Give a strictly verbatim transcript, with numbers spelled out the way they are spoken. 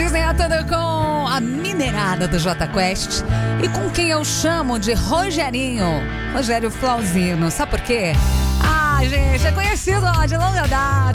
Feliz Neto com a minerada do Jota Quest e com quem eu chamo de Rogerinho, Rogério Flauzino. Sabe por quê? Ah, gente, é conhecido ó, de longa data.